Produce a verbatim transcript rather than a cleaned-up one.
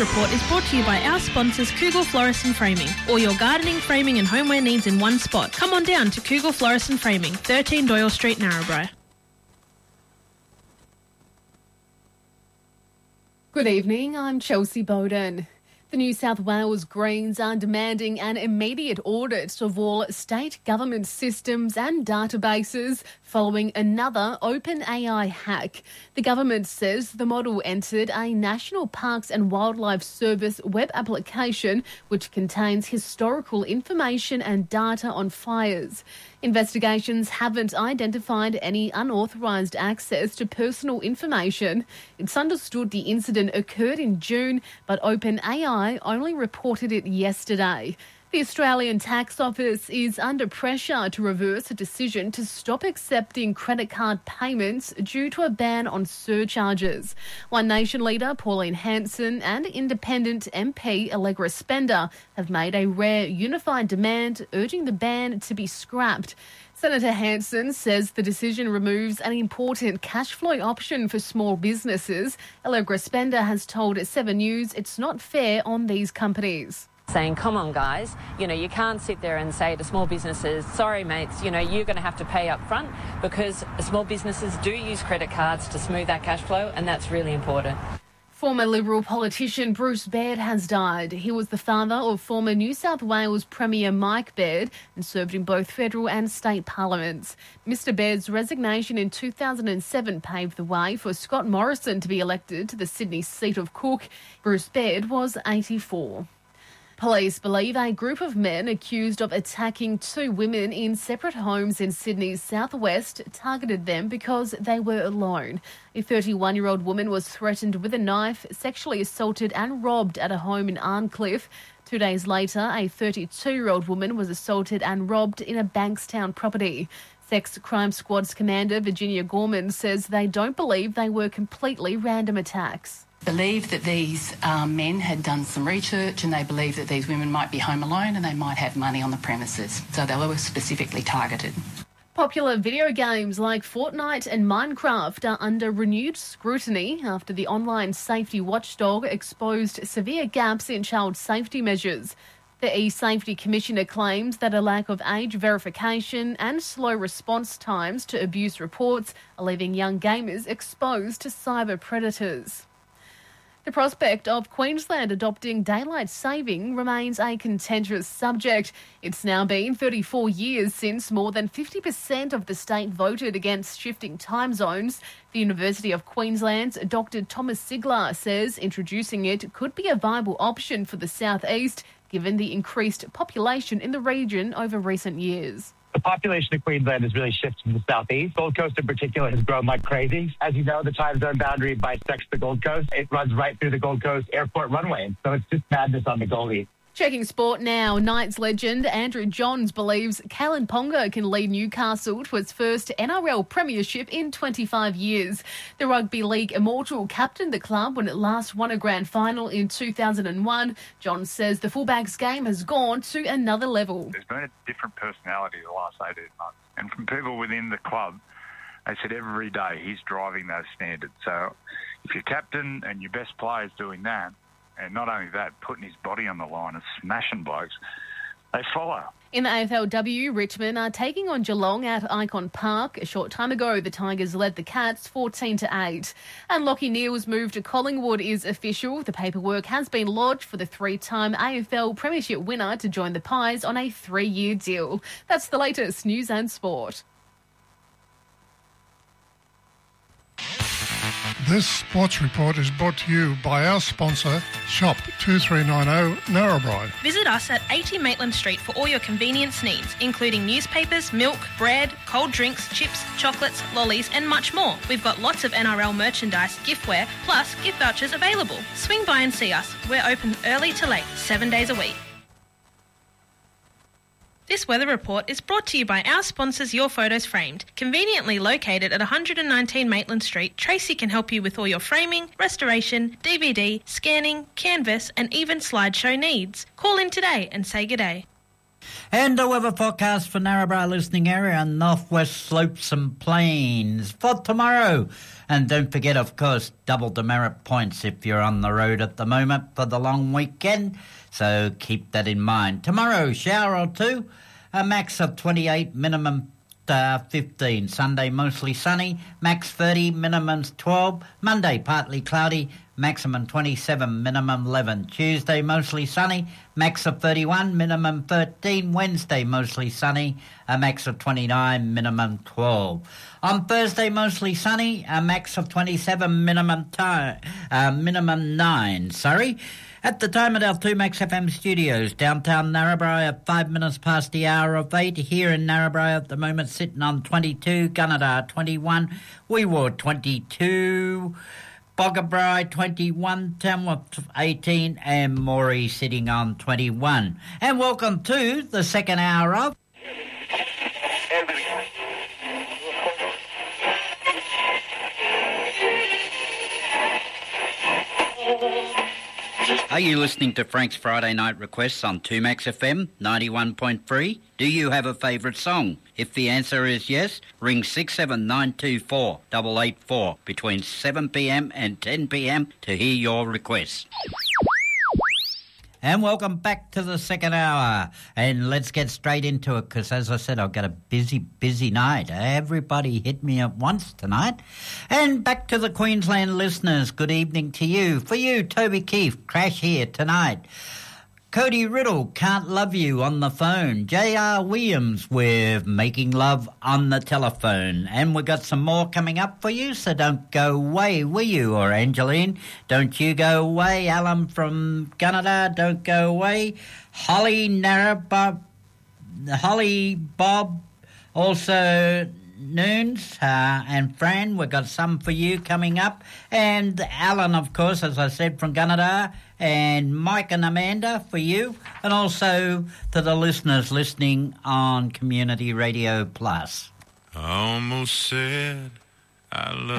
Report is brought to you by our sponsors Cougal Florist and Framing. All your gardening, framing and homeware needs in one spot. Come on down to Cougal Florist and Framing, thirteen Doyle Street, Narrabri. Good evening, I'm Chelsea Bowden. The New South Wales Greens are demanding an immediate audit of all state government systems and databases following another OpenAI hack. The government says the model entered a National Parks and Wildlife Service web application which contains historical information and data on fires. Investigations haven't identified any unauthorised access to personal information. It's understood the incident occurred in June, but OpenAI only reported it yesterday. The Australian Tax Office is under pressure to reverse a decision to stop accepting credit card payments due to a ban on surcharges. One Nation leader Pauline Hanson and Independent M P Allegra Spender have made a rare unified demand urging the ban to be scrapped. Senator Hanson says the decision removes an important cash flow option for small businesses. Allegra Spender has told Seven News it's not fair on these companies. Saying, come on, guys, you know, you can't sit there and say to small businesses, sorry, mates, you know, you're going to have to pay up front, because small businesses do use credit cards to smooth that cash flow, and that's really important. Former Liberal politician Bruce Baird has died. He was the father of former New South Wales Premier Mike Baird and served in both federal and state parliaments. Mister Baird's resignation in two thousand seven paved the way for Scott Morrison to be elected to the Sydney seat of Cook. Bruce Baird was eighty-four. Police believe a group of men accused of attacking two women in separate homes in Sydney's southwest targeted them because they were alone. A thirty-one-year-old woman was threatened with a knife, sexually assaulted and robbed at a home in Arncliffe. Two days later, a thirty-two-year-old woman was assaulted and robbed in a Bankstown property. Sex Crime Squad's commander, Virginia Gorman, says they don't believe they were completely random attacks. Believe that these um, men had done some research and they believe that these women might be home alone and they might have money on the premises. So they were specifically targeted. Popular video games like Fortnite and Minecraft are under renewed scrutiny after the online safety watchdog exposed severe gaps in child safety measures. The E-Safety Commissioner claims that a lack of age verification and slow response times to abuse reports are leaving young gamers exposed to cyber predators. The prospect of Queensland adopting daylight saving remains a contentious subject. It's now been thirty-four years since more than fifty percent of the state voted against shifting time zones. The University of Queensland's Doctor Thomas Sigler says introducing it could be a viable option for the southeast, given the increased population in the region over recent years. The population of Queensland has really shifted to the southeast. Gold Coast in particular has grown like crazy. As you know, the time zone boundary bisects the Gold Coast. It runs right through the Gold Coast airport runway. So it's just madness on the goalie. Checking sport now, Knights legend Andrew Johns believes Kalen Ponga can lead Newcastle to its first N R L premiership in twenty-five years. The Rugby League immortal captained the club when it last won a grand final in two thousand one. Johns says the fullbacks game has gone to another level. There's been a different personality the last eighteen months. And from people within the club, they said every day he's driving those standards. So if your captain and your best player is doing that, and not only that, putting his body on the line and smashing blokes, they follow. In the A F L W, Richmond are taking on Geelong at Icon Park. A short time ago, the Tigers led the Cats fourteen to eight. And Lachie Neale's move to Collingwood is official. The paperwork has been lodged for the three-time A F L Premiership winner to join the Pies on a three-year deal. That's the latest news and sport. This sports report is brought to you by our sponsor, Shop two three nine zero Narrabri. Visit us at eighty Maitland Street for all your convenience needs, including newspapers, milk, bread, cold drinks, chips, chocolates, lollies and much more. We've got lots of N R L merchandise, giftware, plus gift vouchers available. Swing by and see us. We're open early to late, seven days a week. This weather report is brought to you by our sponsors Your Photos Framed. Conveniently located at one hundred nineteen Maitland Street, Tracy can help you with all your framing, restoration, D V D, scanning, canvas and even slideshow needs. Call in today and say good day. And the weather forecast for Narrabri listening area and northwest slopes and plains for tomorrow. And don't forget, of course, double demerit points if you're on the road at the moment for the long weekend. So keep that in mind. Tomorrow, shower or two, a max of twenty-eight, minimum uh, fifteen. Sunday, mostly sunny, max thirty, minimum twelve. Monday, partly cloudy, maximum twenty-seven, minimum eleven. Tuesday, mostly sunny, max of thirty-one, minimum thirteen. Wednesday, mostly sunny, a max of twenty-nine, minimum twelve. On Thursday, mostly sunny, a max of twenty-seven, minimum time, uh, minimum nine, sorry. At the time at our two Max F M studios, downtown Narrabri at five minutes past the hour of eight. Here in Narrabri at the moment, sitting on twenty-two, Gunnedah twenty-one, Weewar twenty-two, Boggabri twenty-one, Tamworth eighteen, and Moree sitting on twenty-one. And welcome to the second hour of... Are you listening to Frank's Friday Night Requests on two Max F M ninety-one point three? Do you have a favourite song? If the answer is yes, ring six seven nine two four eight eight four between seven p m and ten p m to hear your requests. And welcome back to the second hour. And let's get straight into it because, as I said, I've got a busy, busy night. Everybody hit me at once tonight. And back to the Queensland listeners, good evening to you. For you, Toby Keefe, Crash here tonight. Cody Riddle, Can't Love You on the phone. J R Williams with Making Love on the telephone. And we've got some more coming up for you, so don't go away, will you? Or Angeline, don't you go away. Alan from Gunnedah, don't go away. Holly Narrabri, Holly Bob, also Noons uh, and Fran, we've got some for you coming up. And Alan, of course, as I said, from Gunnedah. And Mike and Amanda for you, and also to the listeners listening on Community Radio Plus. I almost said I love